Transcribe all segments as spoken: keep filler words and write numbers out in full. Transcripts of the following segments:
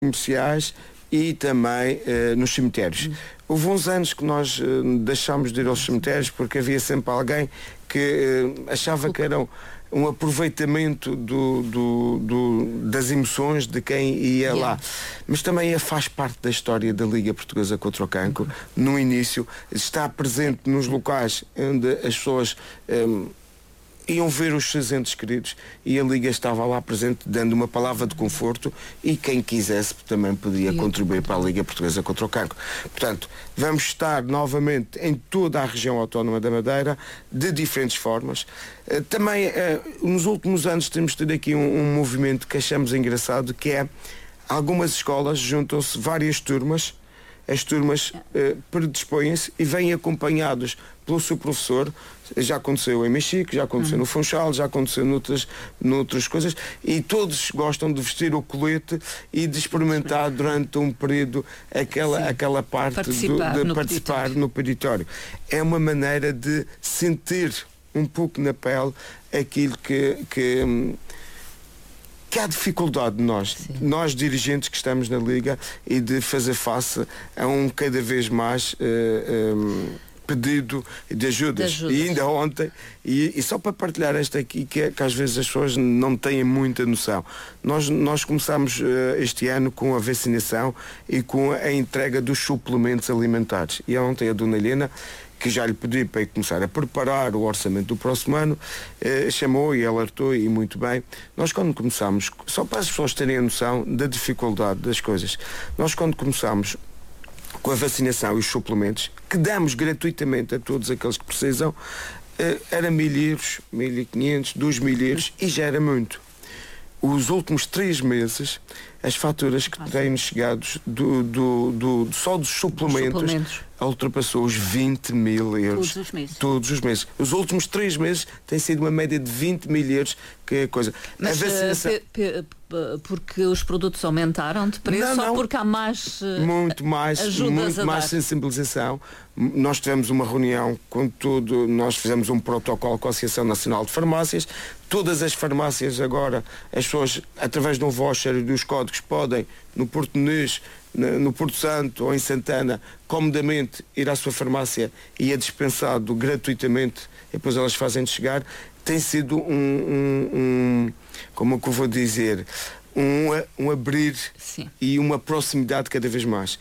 comerciais e também uh, nos cemitérios. Hum. Houve uns anos que nós uh, deixámos de ir aos cemitérios porque havia sempre alguém que uh, achava que eram um aproveitamento do, do, do, das emoções de quem ia yeah. lá. Mas também faz parte da história da Liga Portuguesa contra o Cancro. Uhum. No início, está presente nos locais onde as pessoas um, iam ver os seus entes queridos e a Liga estava lá presente dando uma palavra de conforto e quem quisesse também podia contribuir para a Liga Portuguesa contra o Cancro. Portanto, vamos estar novamente em toda a região autónoma da Madeira de diferentes formas. Uh, também uh, nos últimos anos temos tido aqui um, um movimento que achamos engraçado, que é algumas escolas juntam-se várias turmas. As turmas uh, predispõem-se e vêm acompanhados pelo seu professor. Já aconteceu em Mexico, já aconteceu uhum. no Funchal, já aconteceu noutras, noutras coisas, e todos gostam de vestir o colete e de experimentar durante um período aquela, aquela parte participar do, de no participar peditório. no peditório. É uma maneira de sentir um pouco na pele aquilo que... que que há dificuldade de nós, Sim. nós dirigentes que estamos na Liga, e de fazer face a um cada vez mais uh, um, pedido de ajudas. de ajudas. E ainda ontem, e, e só para partilhar esta aqui, que, é, que às vezes as pessoas não têm muita noção, nós, nós começámos uh, este ano com a vacinação e com a entrega dos suplementos alimentares. E ontem a Dona Helena, que já lhe pedi para começar a preparar o orçamento do próximo ano, eh, chamou e alertou, e muito bem. Nós quando começámos, só para as pessoas terem a noção da dificuldade das coisas, nós quando começámos com a vacinação e os suplementos, que damos gratuitamente a todos aqueles que precisam, eh, era mil euros, mil e quinhentos, dois mil euros, e já era muito. Os últimos três meses, as faturas que têm-nos chegado do, do, do, só dos suplementos, suplementos ultrapassou os vinte mil euros. Todos os meses. Todos os meses. Os últimos três meses tem sido uma média de vinte mil euros, que é a coisa. Mas a vacinação... uh, pe, pe, porque os produtos aumentaram de preço, não, não. Ou porque há mais uh, muito mais, muito mais sensibilização. Nós tivemos uma reunião com tudo, nós fizemos um protocolo com a Associação Nacional de Farmácias. Todas as farmácias agora, as pessoas, através de um voucher e dos códigos, podem, no Porto Nunes, no Porto Santo ou em Santana, comodamente ir à sua farmácia e é dispensado gratuitamente, e depois elas fazem de chegar. Tem sido um, um, um como é que eu vou dizer, um, um abrir Sim. e uma proximidade cada vez mais.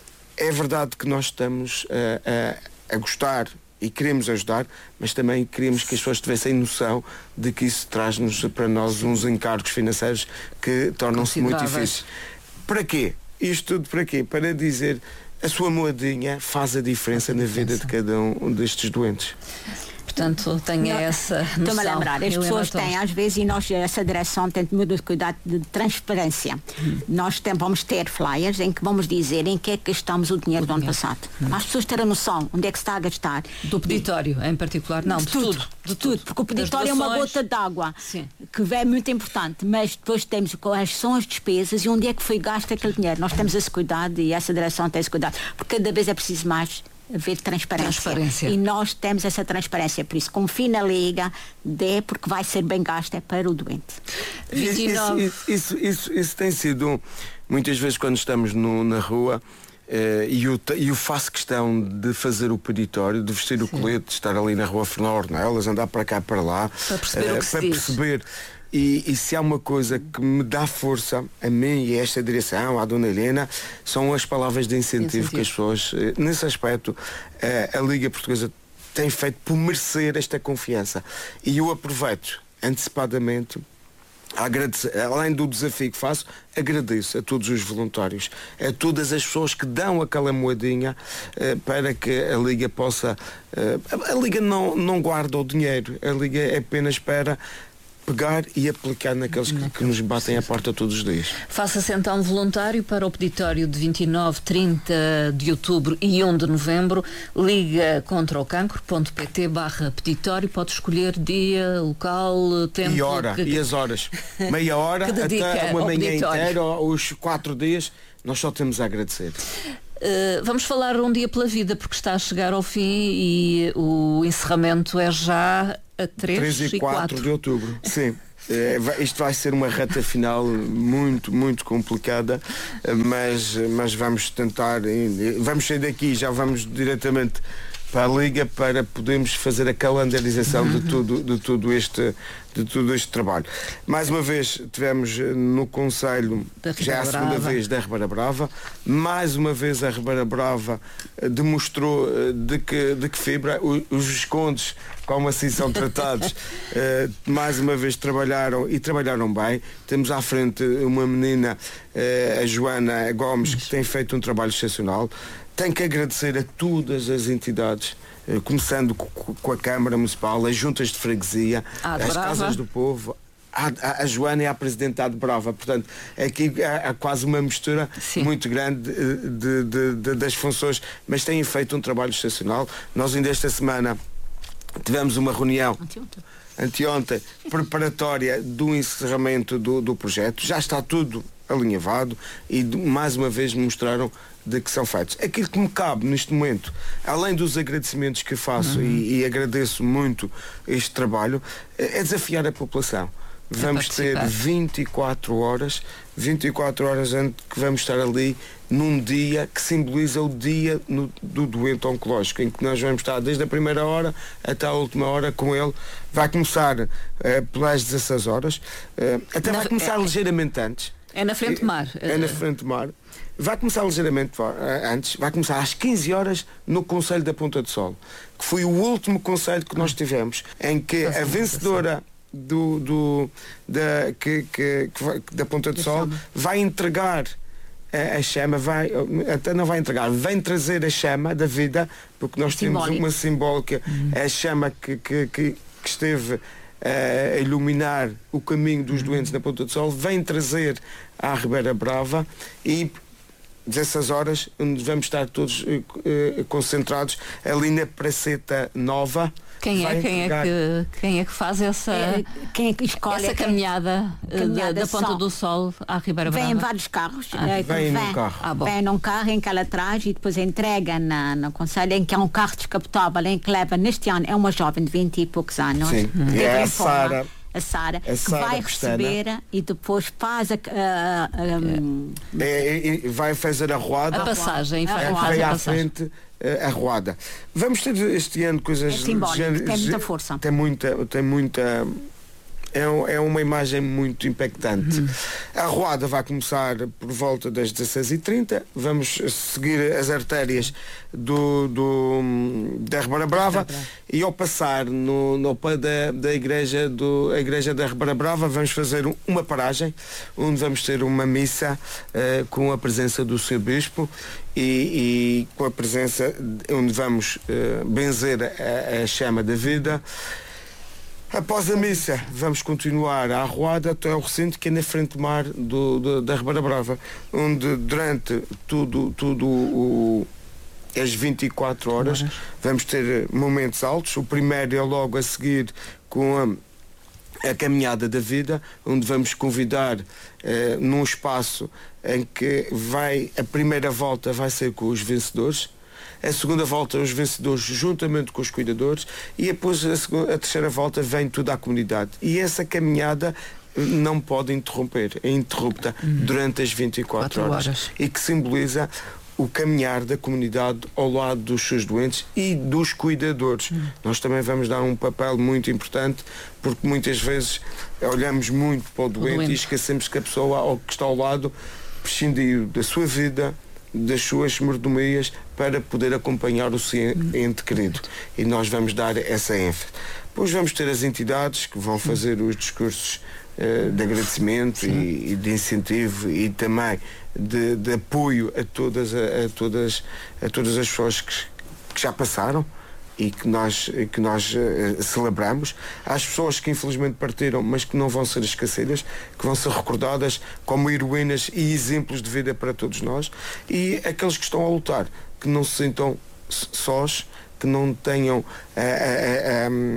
É verdade que nós estamos a, a, a gostar e queremos ajudar, mas também queremos que as pessoas tivessem noção de que isso traz-nos para nós uns encargos financeiros que tornam-se muito difíceis. Para quê? Isto tudo para quê? Para dizer, a sua moedinha faz a diferença na vida de cada um destes doentes. Portanto, tenha não, essa noção. Estou-me a lembrar, as pessoas têm às vezes, e nós, essa direção tem muito cuidado de transparência. Hum. Nós tem, vamos ter flyers em que vamos dizer em que é que gastamos o dinheiro o do dinheiro. ano passado. Hum. Para as pessoas terem noção onde é que se está a gastar. Do peditório, e, em particular? Não, de, de tudo. tudo. De tudo, porque o peditório é uma gota d'água, que é muito importante, mas depois temos quais são as despesas e onde é que foi gasto aquele dinheiro. Nós temos esse cuidado e essa direção tem esse cuidado, porque cada vez é preciso mais haver transparência. transparência. E nós temos essa transparência, por isso confie na Liga, dê, porque vai ser bem gasto, é para o doente. vinte e nove Isso, isso, isso, isso tem sido, muitas vezes quando estamos no, na rua, eh, e, eu, e eu faço questão de fazer o peditório, de vestir Sim. o colete, de estar ali na rua Fernão Ornelas, andar para cá para lá, para perceber eh, o que para se perceber. E, e se há uma coisa que me dá força a mim e a esta direção, à Dona Helena, são as palavras de incentivo, incentivo. que as pessoas, nesse aspecto, a, a Liga Portuguesa tem feito por merecer esta confiança. E eu aproveito antecipadamente, a agradecer, além do desafio que faço, agradeço a todos os voluntários, a todas as pessoas que dão aquela moedinha uh, para que a Liga possa... Uh, a, a Liga não, não guarda o dinheiro, a Liga é apenas para pegar e aplicar naqueles que, que nos batem à porta todos os dias. Faça-se então voluntário para o peditório de vinte e nove, trinta de outubro e um de novembro. Liga contra o cancro.pt barra peditório. Pode escolher dia, local, tempo. E hora, que... e as horas. Meia hora até uma manhã peditório. inteira, os quatro dias. Nós só temos a agradecer. Uh, vamos falar um dia pela vida, porque está a chegar ao fim e o encerramento é já a três e quatro de outubro. Sim. É, vai, isto vai ser uma reta final muito, muito complicada, mas, mas vamos tentar, vamos sair daqui, já vamos diretamente para a Liga para podermos fazer a calendarização uhum. de, tudo, de, tudo este, de todo este trabalho. Mais uma vez tivemos no Conselho, já é a segunda vez, da Ribeira Brava. Mais uma vez a Ribeira Brava demonstrou de que, de que fibra. Os Viscondes, como assim são tratados, uh, mais uma vez trabalharam e trabalharam bem. Temos à frente uma menina, uh, a Joana Gomes, que tem feito um trabalho excepcional. Tenho que agradecer a todas as entidades, uh, começando com, com a Câmara Municipal, as juntas de freguesia, ah, as brava. Casas do Povo. A, a, a Joana é a Presidente de Brava, portanto aqui há, há quase uma mistura Sim. muito grande de, de, de, das funções, mas têm feito um trabalho excepcional. Nós ainda esta semana tivemos uma reunião anteontem, anteontem preparatória do encerramento do, do projeto. Já está tudo alinhavado e mais uma vez me mostraram de que são feitos. Aquilo que me cabe neste momento, além dos agradecimentos que faço uhum. e, e agradeço muito este trabalho, é desafiar a população. Vamos ter vinte e quatro horas, vinte e quatro horas antes que vamos estar ali num dia que simboliza o dia no, do doente oncológico, em que nós vamos estar desde a primeira hora até a última hora com ele. Vai começar uh, pelas dezasseis horas, uh, até na, vai começar é, ligeiramente antes. É na frente do mar. É, é na frente do mar. Vai começar ligeiramente uh, antes, vai começar às quinze horas no Conselho da Ponta do Sol, que foi o último conselho que nós tivemos, em que a vencedora do, do, da, que, que, que vai, da Ponta do Sol vai entregar a, a chama, vai, até não vai entregar, vem trazer a chama da vida, porque nós temos uma simbólica, uhum. a chama que, que, que, que esteve a iluminar o caminho dos uhum. doentes na Ponta do Sol, vem trazer à Ribeira Brava e dezasseis horas, onde vamos estar todos uh, concentrados ali na Praceta Nova. Quem é, quem, é que, quem é que faz essa, é, quem é que escolhe essa caminhada, caminhada da, da Ponta sol. do Sol à Ribeira Brava? Vêm vários carros. Ah, é, vem num carro. Ah, vem num carro em que ela traz e depois entrega na, no Conselho, em que é um carro descapotável, em que leva, neste ano, é uma jovem de vinte e poucos anos. Sim. Hum. E é a Sara. A Sara, que Sara vai Pestana. receber e depois faz a, a, a, um, é, é, vai fazer a roda. A passagem. A faz, roda. faz Vai a à frente a roda. Vamos ter este ano coisas... É simbólico, tem muita força. Tem muita... Tem muita É, é uma imagem muito impactante. Uhum. A roda vai começar por volta das dezasseis e trinta. Vamos seguir as artérias do, do, da Ribeira Brava e ao passar no, no pé da, da igreja, do, a igreja da Ribeira Brava, vamos fazer uma paragem onde vamos ter uma missa uh, com a presença do seu Bispo e, e com a presença onde vamos uh, benzer a, a chama da vida. Após a missa, vamos continuar a arruada até ao recinto que é na frente do mar do, do, da Ribeira Brava, onde durante tudo, tudo o, as vinte e quatro horas vamos ter momentos altos. O primeiro é logo a seguir com a, a caminhada da vida, onde vamos convidar eh, num espaço em que vai, a primeira volta vai ser com os vencedores. A segunda volta os vencedores juntamente com os cuidadores e depois a, segunda, a terceira volta vem toda a comunidade. E essa caminhada não pode interromper, é interrupta hum. durante as vinte e quatro horas. horas e que simboliza o caminhar da comunidade ao lado dos seus doentes e dos cuidadores. Hum. Nós também vamos dar um papel muito importante porque muitas vezes olhamos muito para o doente, o doente. e esquecemos que a pessoa que está ao lado prescindiu da sua vida, das suas mordomias para poder acompanhar o seu ente querido. E nós vamos dar essa ênfase. Depois vamos ter as entidades que vão fazer os discursos uh, de agradecimento e, e de incentivo e também de, de apoio a todas, a, a, todas, a todas as pessoas que, que já passaram e que nós, que nós uh, celebramos. Às pessoas que infelizmente partiram, mas que não vão ser esquecidas, que vão ser recordadas como heroínas e exemplos de vida para todos nós, e aqueles que estão a lutar, que não se sintam sós, que não tenham uh, uh, um,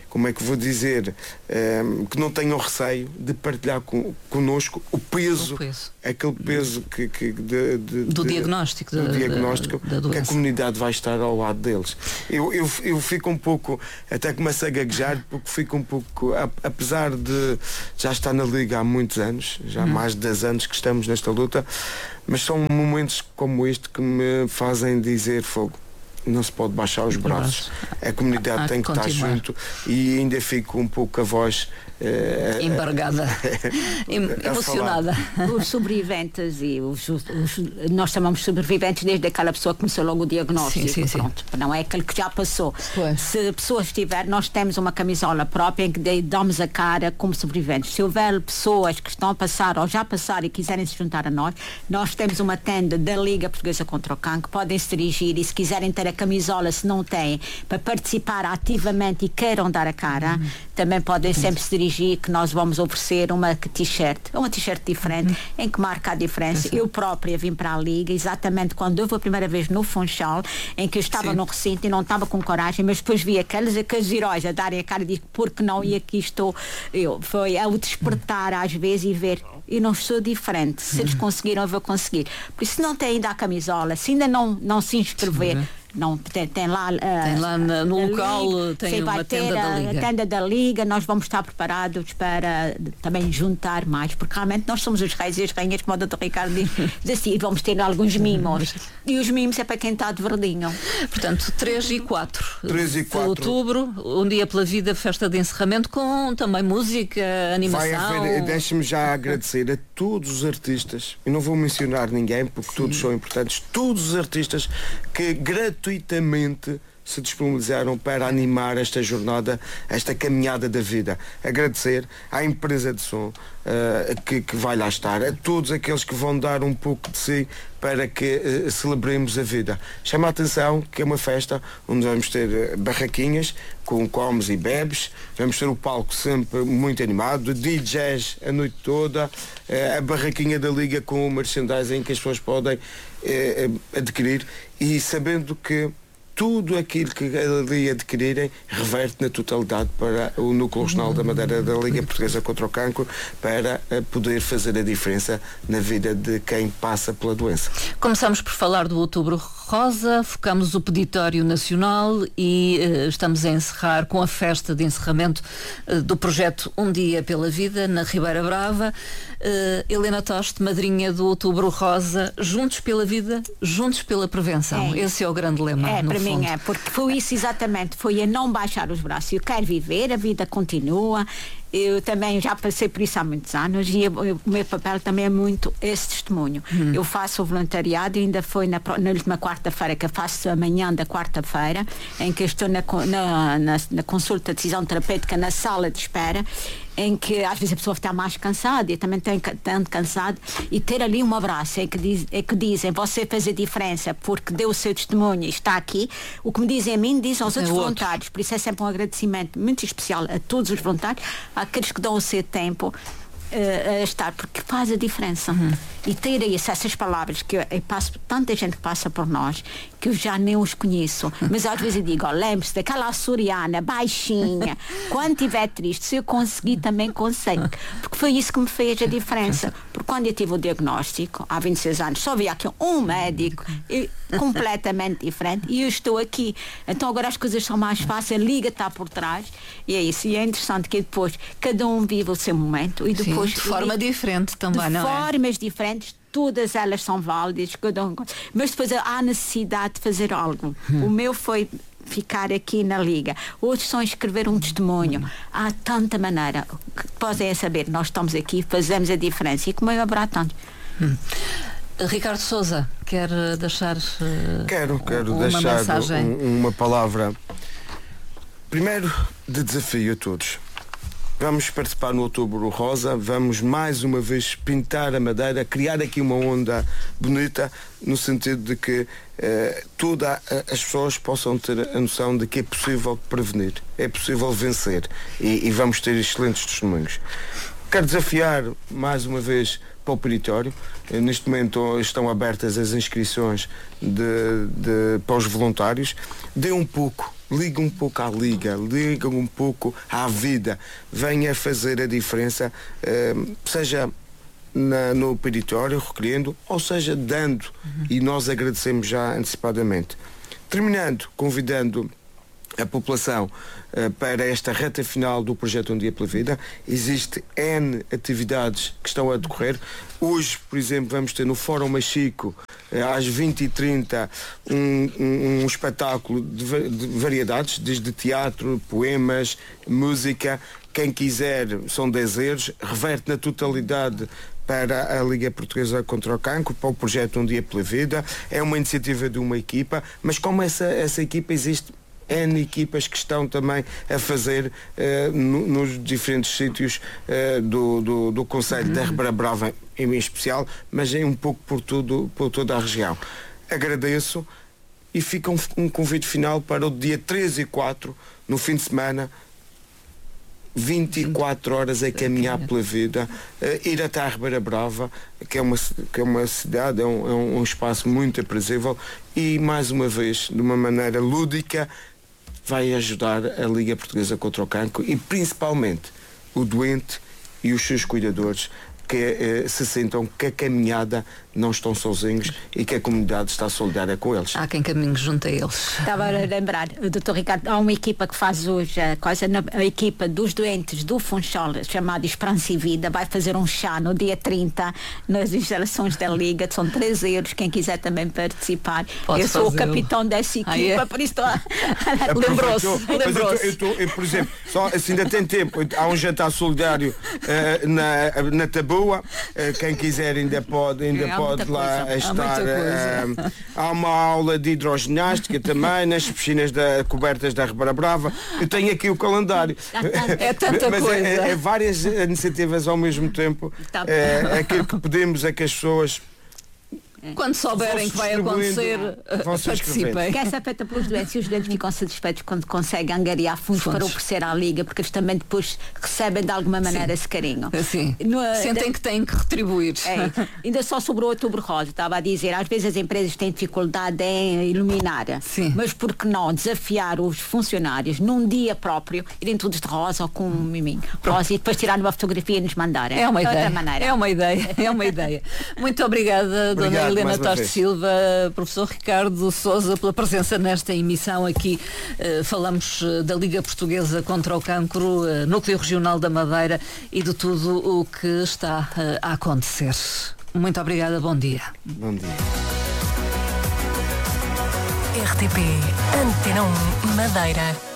como é que vou dizer, um, que não tenham receio de partilhar com, connosco o peso, o peso. aquele peso que, que de, de, do de, diagnóstico, do da, diagnóstico da, da que a comunidade vai estar ao lado deles. Eu, eu, eu fico um pouco, até começo a gaguejar, porque fico um pouco, apesar de já estar na Liga há muitos anos, já há hum. mais de dez anos que estamos nesta luta, mas são momentos como este que me fazem dizer: fogo, não se pode baixar os braços, a comunidade tem que, que estar junto, e ainda fico um pouco a voz uh, embargada, emocionada. Os sobreviventes e os, os, nós chamamos sobreviventes desde aquela pessoa que começou logo o diagnóstico, sim, sim, pronto, sim. Não é aquele que já passou. Pois. Se a pessoa estiver, nós temos uma camisola própria em que damos a cara como sobreviventes. Se houver pessoas que estão a passar ou já passaram e quiserem se juntar a nós, nós temos uma tenda da Liga Portuguesa contra o Cancro, podem se dirigir, e se quiserem ter a camisola, se não têm, para participar ativamente e queiram dar a cara, uhum. também podem sempre se dirigir, que nós vamos oferecer uma t-shirt, uma t-shirt diferente, uhum. em que marca a diferença. Sim. Eu própria vim para a Liga, exatamente quando houve a primeira vez no Funchal, em que eu estava Sim. no recinto e não estava com coragem, mas depois vi aqueles, aqueles heróis a darem a cara e disse, porque não, e aqui estou eu. Foi ao despertar às vezes e ver, eu não sou diferente, se eles conseguiram eu vou conseguir. Por isso, se não tem ainda a camisola, se ainda não, não se inscrever, Sim. não, tem, tem lá, uh, tem lá na, no local Liga, tem uma tenda da Liga. A tenda da Liga, nós vamos estar preparados para também juntar mais, porque realmente nós somos os reis e as rainhas, como o doutor Ricardo diz, diz assim, vamos ter alguns mimos, e os mimos é para quem está de verdinho. Portanto, três e quatro de outubro, um dia pela vida, festa de encerramento, com também música, animação. Vai haver, deixe-me já agradecer a todos os artistas, eu não vou mencionar ninguém porque Sim. todos são importantes, todos os artistas que gratuitamente se disponibilizaram para animar esta jornada, esta caminhada da vida. Agradecer à empresa de som uh, que, que vai lá estar, a todos aqueles que vão dar um pouco de si para que uh, celebremos a vida. Chama a atenção que é uma festa onde vamos ter uh, barraquinhas com comes e bebes, vamos ter o palco sempre muito animado, D Js a noite toda, uh, a barraquinha da Liga com o merchandising que as pessoas podem uh, adquirir, e sabendo que tudo aquilo que ali adquirirem reverte na totalidade para o Núcleo Regional da Madeira da Liga Portuguesa contra o Cancro, para poder fazer a diferença na vida de quem passa pela doença. Começamos por falar do Outubro Rosa, focamos o Peditório Nacional e uh, estamos a encerrar com a festa de encerramento uh, do projeto Um Dia pela Vida, na Ribeira Brava. Uh, Helena Toste, madrinha do Outubro Rosa, juntos pela vida, juntos pela prevenção. É. Esse é o grande lema. É, no para fundo. mim é, porque foi isso exatamente, foi a não baixar os braços. Eu quero viver, a vida continua. Eu também já passei por isso há muitos anos e eu, eu, o meu papel também é muito esse testemunho. Hum. Eu faço o voluntariado e ainda foi na, na última quarta-feira, que eu faço amanhã da quarta-feira, em que eu estou na, na, na, na consulta de decisão terapêutica na sala de espera, em que às vezes a pessoa está mais cansada, e eu também tenho tanto cansado, e ter ali um abraço é que, diz, é que dizem, você fez a diferença porque deu o seu testemunho e está aqui. O que me dizem a mim, dizem aos é outros voluntários. Por isso é sempre um agradecimento muito especial a todos os voluntários, àqueles que dão o seu tempo Uh, a estar, porque faz a diferença. Uhum. E ter isso, essas palavras que eu, eu passo, tanta gente que passa por nós que eu já nem os conheço, mas às vezes eu digo, oh, lembre-se daquela açoriana baixinha, quando estiver triste, se eu conseguir também consigo, porque foi isso que me fez a diferença. Porque quando eu tive o diagnóstico há vinte e seis anos, só havia aqui um médico e, completamente diferente, e eu estou aqui, então agora as coisas são mais fáceis, a Liga está por trás, e é isso. E é interessante que depois cada um vive o seu momento e depois Sim, de forma li, diferente também, de não é? De formas diferentes, todas elas são válidas, cada um, mas depois há necessidade de fazer algo. Hum. O meu foi ficar aqui na Liga, outros são escrever um testemunho. Hum. Há tanta maneira que podem saber, nós estamos aqui, fazemos a diferença, e como eu haverá tantos. Hum. Ricardo Sousa, quer deixar uh, quero, quero uma deixar mensagem? Um, uma palavra primeiro de desafio a todos. Vamos participar no Outubro Rosa, vamos mais uma vez pintar a Madeira, criar aqui uma onda bonita, no sentido de que eh, todas as pessoas possam ter a noção de que é possível prevenir, é possível vencer, e, e vamos ter excelentes testemunhos. Quero desafiar mais uma vez para o Peditório. Neste momento estão abertas as inscrições de, de, para os voluntários. Dê um pouco liga um pouco à liga, liga um pouco à vida, venha fazer a diferença, uh, seja na, no peditório, recolhendo, ou seja, dando, uhum. e nós agradecemos já antecipadamente. Terminando, convidando a população uh, para esta reta final do projeto Um Dia pela Vida. Existe N atividades que estão a decorrer. Hoje, por exemplo, vamos ter no Fórum Machico, uh, às vinte e trinta, um, um, um espetáculo de, va- de variedades, desde teatro, poemas, música. Quem quiser, são dez euros, reverte na totalidade para a Liga Portuguesa contra o Cancro, para o projeto Um Dia pela Vida. É uma iniciativa de uma equipa, mas como essa, essa equipa existe N equipas que estão também a fazer uh, no, nos diferentes sítios uh, do, do, do Conselho uhum. da Ribeira Brava em especial, mas é um pouco por, tudo, por toda a região. Agradeço e fica um, um convite final para o dia três e quatro, no fim de semana, vinte e quatro horas a caminhar pela vida, uh, ir até a Ribeira Brava, que é uma, que é uma cidade, é um, é um espaço muito aprazível e, mais uma vez, de uma maneira lúdica, vai ajudar a Liga Portuguesa contra o Cancro e principalmente o doente e os seus cuidadores que eh, se sentam que a caminhada não estão sozinhos e que a comunidade está solidária com eles. Há quem caminhe junto a eles. Estava a lembrar, doutor Ricardo, há uma equipa que faz hoje a, coisa, a equipa dos doentes do Funchal, chamada Esperança e Vida, vai fazer um chá no dia trinta nas instalações da Liga, são três euros, quem quiser também participar. Pode eu sou fazê-lo. O capitão dessa equipa, ah, é? Por isso estou a... Lembrou-se, lembrou-se. Eu, eu, eu, por exemplo, só, assim, ainda tem tempo, há um jantar solidário uh, na, na Taboa, uh, quem quiser ainda pode, ainda é, pode lá coisa. estar. Uh, uh, há uma aula de hidroginástica também, nas piscinas da, cobertas da Ribeira Brava. Eu tenho aqui o calendário. É tanta Mas coisa. É, é, é várias iniciativas ao mesmo tempo. Tá. É, aquilo que pedimos é que as pessoas, quando souberem que vai acontecer, participem. Que essa é feita pelos doentes e os doentes ficam satisfeitos quando conseguem angariar fundos, fundos. para oferecer à Liga, porque eles também depois recebem de alguma maneira Sim. esse carinho. Sim. No, Sentem de... que têm que retribuir. É. Ainda só sobre o Outubro Rosa, estava a dizer, às vezes as empresas têm dificuldade em iluminar, Sim. mas por que não desafiar os funcionários num dia próprio, irem todos de rosa ou com um miminho rosa e depois tirar uma fotografia e nos mandar. É uma ideia. Maneira. É uma ideia. É uma ideia. Muito obrigada, Obrigado. Dona Helena Toste Silva, professor Ricardo Sousa, pela presença nesta emissão aqui. Uh, falamos uh, da Liga Portuguesa contra o Cancro, uh, Núcleo Regional da Madeira e de tudo o que está uh, a acontecer. Muito obrigada, bom dia. Bom dia. R T P Antena um Madeira.